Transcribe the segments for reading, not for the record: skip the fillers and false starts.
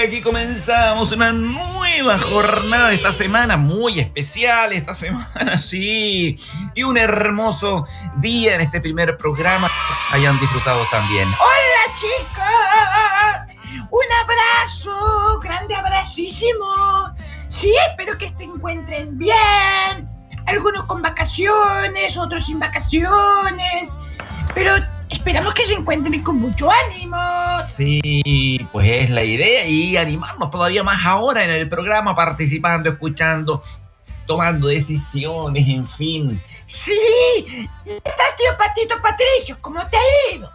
Aquí comenzamos una nueva jornada de esta semana, muy especial esta semana, sí. Y un hermoso día en este primer programa. Hayan disfrutado también. ¡Hola, chicos! Un abrazo, grande abracísimo. Sí, espero que se encuentren bien. Algunos con vacaciones, otros sin vacaciones. Pero esperamos que se encuentren con mucho ánimo. Sí, pues es la idea y animarnos todavía más ahora en el programa, participando, escuchando, tomando decisiones, en fin. Sí, ¿y estás, tío Patito Patricio? ¿Cómo te ha ido?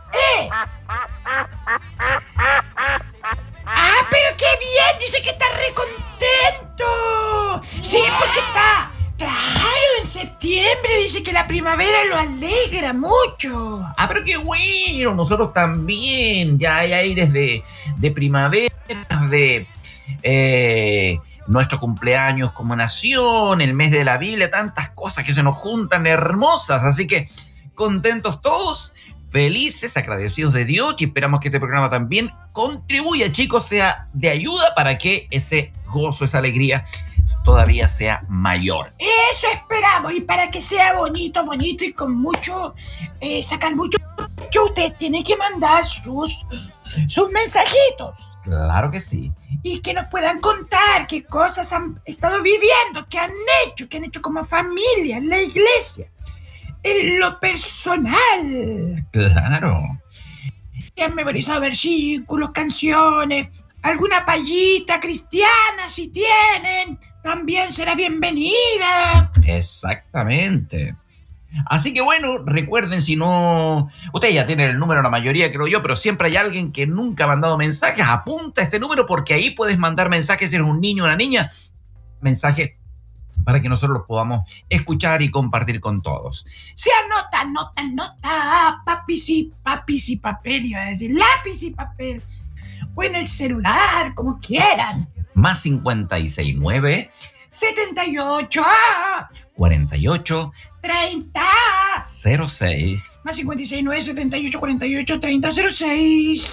¡Ah, pero qué bien! Dice que está re contento. Sí, porque está... Claro, en septiembre dice que la primavera lo alegra mucho. Ah, pero qué bueno, nosotros también. Ya hay aires de primavera, de nuestro cumpleaños como nación, el mes de la Biblia, tantas cosas que se nos juntan hermosas. Así que contentos todos, felices, agradecidos de Dios, y esperamos que este programa también contribuya, chicos, sea de ayuda para que ese gozo, esa alegría todavía sea mayor. Eso esperamos, y para que sea bonito y con mucho, sacar mucho, ustedes tienen que mandar sus mensajitos. Claro que sí. Y que nos puedan contar qué cosas han estado viviendo, qué han hecho como familia, en la iglesia, en lo personal. Claro. Que han memorizado versículos, canciones, alguna payita cristiana si tienen, también será bienvenida. Exactamente. Así que bueno, recuerden, si no... Ustedes ya tienen el número, la mayoría creo yo, pero siempre hay alguien que nunca ha mandado mensajes. Apunta este número porque ahí puedes mandar mensajes si eres un niño o una niña. Mensajes para que nosotros los podamos escuchar y compartir con todos. Se anota, papis y papel, iba a decir, lápiz y papel. O en el celular, como quieran. Más 569 78 48 30 06. más 569 78 48 30 06.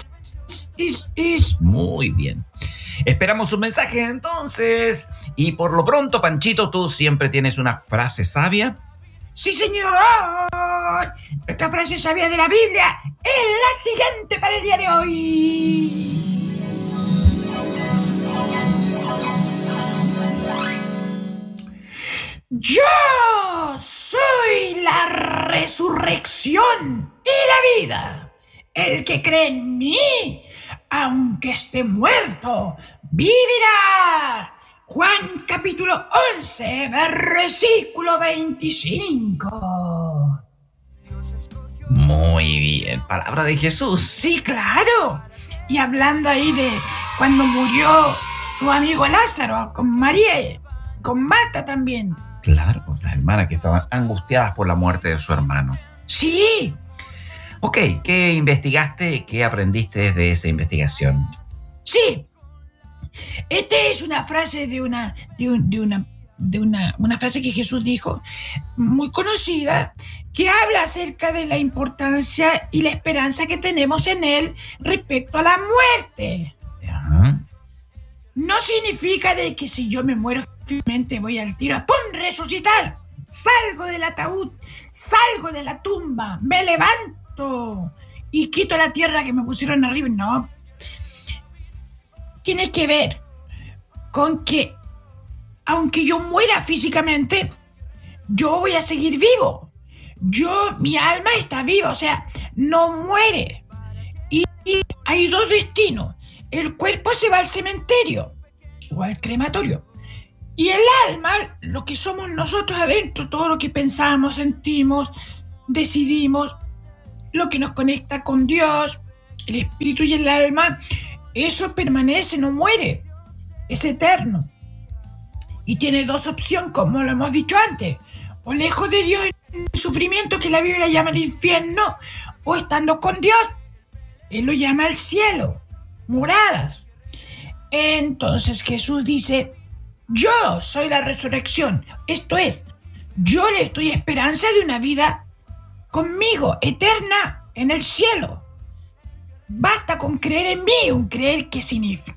Muy bien. Esperamos sus mensajes entonces. Y por lo pronto, Panchito, tú siempre tienes una frase sabia. ¡Sí, señor! Esta frase sabia de la Biblia es la siguiente para el día de hoy. Yo soy la resurrección y la vida. El que cree en mí, aunque esté muerto, vivirá. Juan capítulo 11, versículo 25. Muy bien, palabra de Jesús. Sí, claro. Y hablando ahí de cuando murió su amigo Lázaro, con María, con Marta también. Claro, las hermanas que estaban angustiadas por la muerte de su hermano. Sí. Ok, ¿qué investigaste? ¿Qué aprendiste de esa investigación? Sí. Esta es una frase de una frase que Jesús dijo, muy conocida, que habla acerca de la importancia y la esperanza que tenemos en Él respecto a la muerte. Ajá. No significa de que si yo me muero finalmente voy al tiro a ¡pum! Resucitar. Salgo del ataúd, salgo de la tumba, me levanto y quito la tierra que me pusieron arriba. No. Tiene que ver con que aunque yo muera físicamente, yo voy a seguir vivo. Mi alma está viva, o sea, no muere. Y hay dos destinos. El cuerpo se va al cementerio o al crematorio. Y el alma, lo que somos nosotros adentro, todo lo que pensamos, sentimos, decidimos, lo que nos conecta con Dios, el espíritu y el alma, eso permanece, no muere, es eterno. Y tiene dos opciones, como lo hemos dicho antes: o lejos de Dios en el sufrimiento que la Biblia llama el infierno, o estando con Dios, Él lo llama el cielo, moradas. Entonces Jesús dice: yo soy la resurrección, esto es, yo le doy esperanza de una vida conmigo, eterna, en el cielo. Basta con creer en mí, un creer que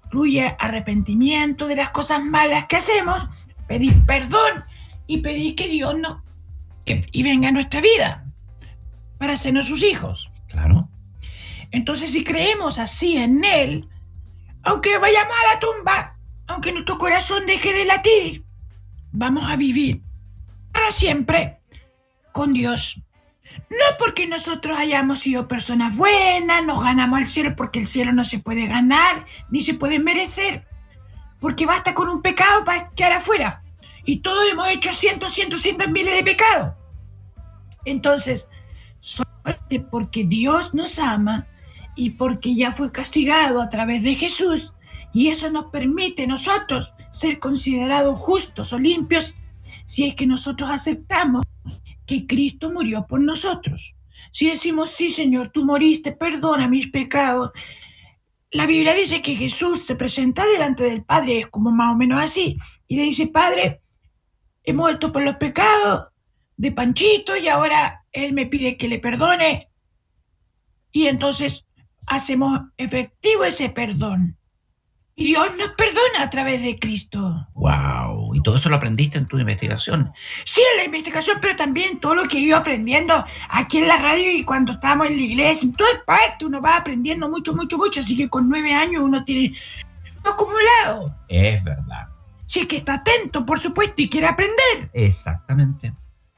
incluye arrepentimiento de las cosas malas que hacemos, pedir perdón y pedir que Dios y venga a nuestra vida para hacernos sus hijos. Claro. Entonces, si creemos así en Él, aunque vayamos a la tumba, aunque nuestro corazón deje de latir, vamos a vivir para siempre con Dios. No porque nosotros hayamos sido personas buenas, nos ganamos al cielo, porque el cielo no se puede ganar, ni se puede merecer, porque basta con un pecado para quedar afuera. Y todos hemos hecho cientos miles de pecados. Entonces, solamente porque Dios nos ama y porque ya fue castigado a través de Jesús, y eso nos permite a nosotros ser considerados justos o limpios si es que nosotros aceptamos que Cristo murió por nosotros. Si decimos, sí, Señor, tú moriste, perdona mis pecados. La Biblia dice que Jesús se presenta delante del Padre, es como más o menos así, y le dice, Padre, he muerto por los pecados de Panchito y ahora Él me pide que le perdone. Y entonces hacemos efectivo ese perdón. Y Dios nos perdona a través de Cristo. ¡Wow! ¿Y todo eso lo aprendiste en tu investigación? Sí, en la investigación, pero también todo lo que he ido aprendiendo aquí en la radio y cuando estábamos en la iglesia, en todas partes uno va aprendiendo mucho. Así que con 9 años uno tiene acumulado. Es verdad. Sí, que está atento, por supuesto, y quiere aprender. Exactamente.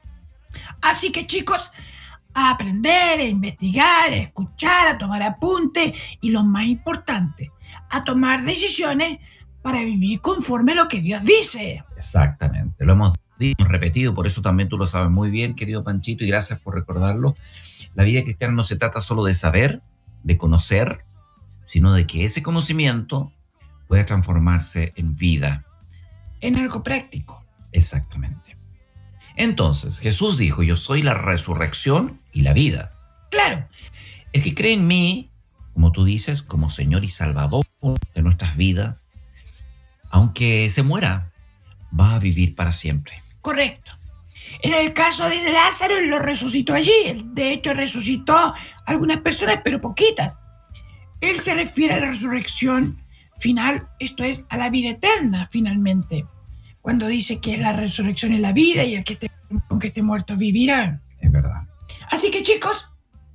Así que, chicos, a aprender, a investigar, a escuchar, a tomar apuntes y lo más importante, a tomar decisiones para vivir conforme a lo que Dios dice. Exactamente, lo hemos repetido, por eso también tú lo sabes muy bien, querido Panchito, y gracias por recordarlo. La vida cristiana no se trata solo de saber, de conocer, sino de que ese conocimiento puede transformarse en vida. En algo práctico. Exactamente. Entonces, Jesús dijo, yo soy la resurrección y la vida. Claro. El que cree en mí, como tú dices, como Señor y Salvador de nuestras vidas, aunque se muera, va a vivir para siempre. Correcto. En el caso de Lázaro, él lo resucitó allí. De hecho, resucitó a algunas personas, pero poquitas. Él se refiere a la resurrección final, esto es, a la vida eterna, finalmente. Cuando dice que es la resurrección y la vida, y el que aunque esté muerto vivirá. Es verdad. Así que, chicos,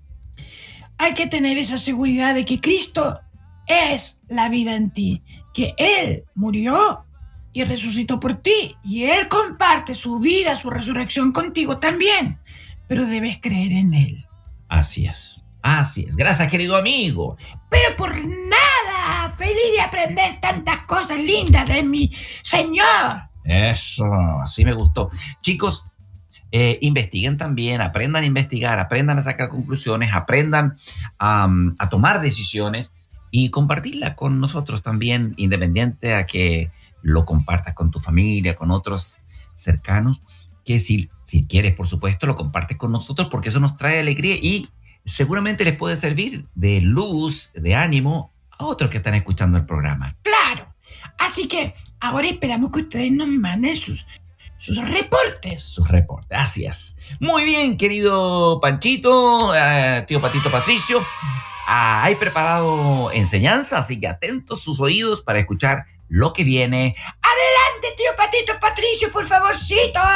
hay que tener esa seguridad de que Cristo es la vida en ti, que Él murió y resucitó por ti, y Él comparte su vida, su resurrección contigo también, pero debes creer en Él. Así es. Así es. Gracias, querido amigo. Pero por nada, feliz de aprender tantas cosas lindas de mi Señor. Eso, así me gustó. Chicos, investiguen también, aprendan a investigar, aprendan a sacar conclusiones, aprendan a tomar decisiones y compartirla con nosotros también, independiente a que lo compartas con tu familia, con otros cercanos, que si quieres, por supuesto, lo compartes con nosotros porque eso nos trae alegría y seguramente les puede servir de luz, de ánimo a otros que están escuchando el programa. ¡Claro! Así que ahora esperamos que ustedes nos manden sus reportes. Sus reportes, gracias. Muy bien, querido Panchito, tío Patito Patricio. Hay preparado enseñanza, así que atentos sus oídos para escuchar lo que viene. ¡Adelante, tío Patito Patricio, por favorcito!